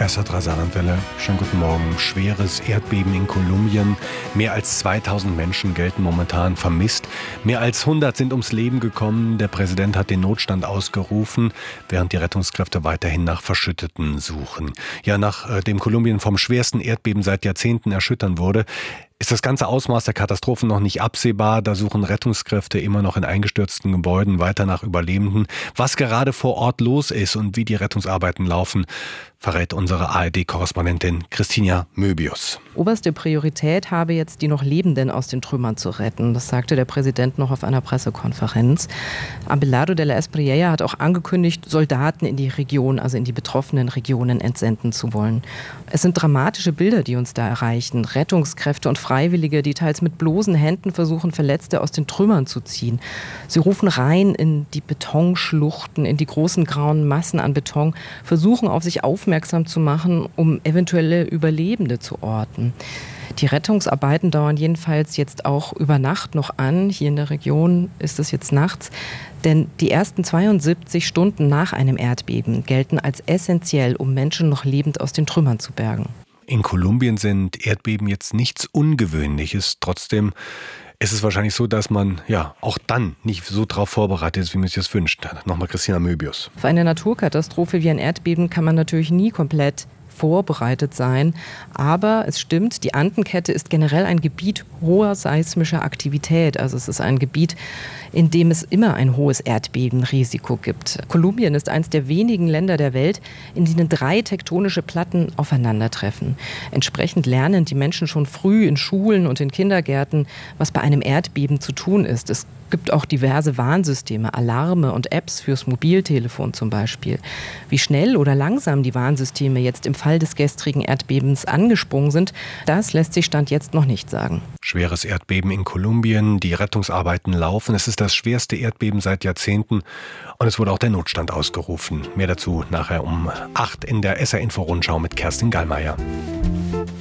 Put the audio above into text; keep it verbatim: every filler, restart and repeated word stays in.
S R drei Saarlandwelle. Schönen guten Morgen. Schweres Erdbeben in Kolumbien. Mehr als zweitausend Menschen gelten momentan vermisst. Mehr als hundert sind ums Leben gekommen. Der Präsident hat den Notstand ausgerufen, während die Rettungskräfte weiterhin nach Verschütteten suchen. Ja, nachdem Kolumbien vom schwersten Erdbeben seit Jahrzehnten erschüttern wurde, ist das ganze Ausmaß der Katastrophen noch nicht absehbar. Da suchen Rettungskräfte immer noch in eingestürzten Gebäuden weiter nach Überlebenden. Was gerade vor Ort los ist und wie die Rettungsarbeiten laufen, verrät unsere A R D-Korrespondentin Christina Möbius. Oberste Priorität habe jetzt, die noch Lebenden aus den Trümmern zu retten. Das sagte der Präsident noch auf einer Pressekonferenz. Abelardo de la Espriella hat auch angekündigt, Soldaten in die Region, also in die betroffenen Regionen entsenden zu wollen. Es sind dramatische Bilder, die uns da erreichen. Rettungskräfte und Freiwillige, die teils mit bloßen Händen versuchen, Verletzte aus den Trümmern zu ziehen. Sie rufen rein in die Betonschluchten, in die großen grauen Massen an Beton, versuchen auf sich aufmerksam zu machen, um eventuelle Überlebende zu orten. Die Rettungsarbeiten dauern jedenfalls jetzt auch über Nacht noch an. Hier in der Region ist es jetzt nachts. Denn die ersten zweiundsiebzig Stunden nach einem Erdbeben gelten als essentiell, um Menschen noch lebend aus den Trümmern zu bergen. In Kolumbien sind Erdbeben jetzt nichts Ungewöhnliches. Trotzdem ist es wahrscheinlich so, dass man ja auch dann nicht so darauf vorbereitet ist, wie man sich das wünscht. Nochmal Christina Möbius. Für eine Naturkatastrophe wie ein Erdbeben kann man natürlich nie komplett vorbereitet sein. Aber es stimmt, die Andenkette ist generell ein Gebiet hoher seismischer Aktivität. Also es ist ein Gebiet, in dem es immer ein hohes Erdbebenrisiko gibt. Kolumbien ist eines der wenigen Länder der Welt, in denen drei tektonische Platten aufeinandertreffen. Entsprechend lernen die Menschen schon früh in Schulen und in Kindergärten, was bei einem Erdbeben zu tun ist. Es gibt auch diverse Warnsysteme, Alarme und Apps fürs Mobiltelefon zum Beispiel. Wie schnell oder langsam die Warnsysteme jetzt im Fall des gestrigen Erdbebens angesprungen sind, das lässt sich Stand jetzt noch nicht sagen. Schweres Erdbeben in Kolumbien, die Rettungsarbeiten laufen. Es ist das schwerste Erdbeben seit Jahrzehnten und es wurde auch der Notstand ausgerufen. Mehr dazu nachher um acht in der S R-Info-Rundschau mit Kerstin Gallmeier.